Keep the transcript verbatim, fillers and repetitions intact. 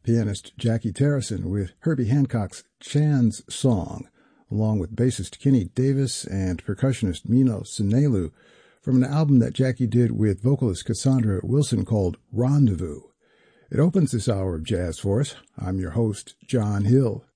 pianist Jackie Terrison with Herbie Hancock's Chan's Song, along with bassist Kenny Davis and percussionist Mino Sinelu, from an album that Jackie did with vocalist Cassandra Wilson called Rendezvous. It opens this hour of jazz for us. I'm your host, John Hill.